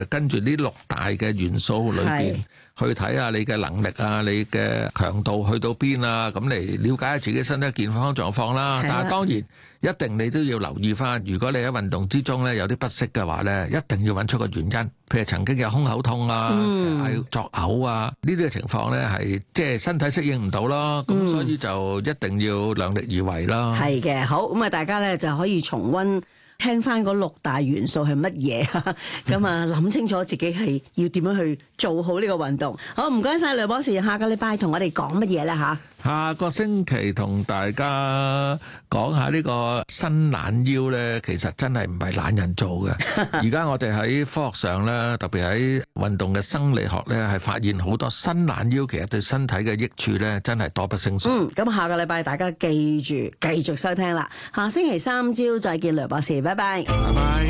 跟住呢6大嘅元素裏邊去睇下你嘅能力啊，你嘅強度去到邊啊，咁嚟了解下自己身體健康狀況啦。但係當然一定你都要留意翻，如果你喺運動之中咧有啲不適嘅話咧，一定要揾出個原因。譬如曾經有胸口痛啊、作嘔啊，呢啲嘅情況咧係即係身體適應唔到咯。咁所以就一定要量力而為啦。 係嘅，好咁啊，大家咧就可以重溫。聽翻嗰6大元素係乜嘢咁啊諗清楚自己係要點樣去做好呢個運動。好，唔該晒梁博士，下個禮拜同我哋講乜嘢咧吓？ 下個星期同大家講下呢個伸懶腰咧，其實真係唔係懶人做嘅。而家我哋喺科學上咧，特別喺運動嘅生理學咧，係發現好多伸懶腰其實對身體嘅益處咧，真係多不勝數。 咁下個禮拜大家記住繼續收聽啦。下星期3朝再見，梁博士，拜拜。 拜拜。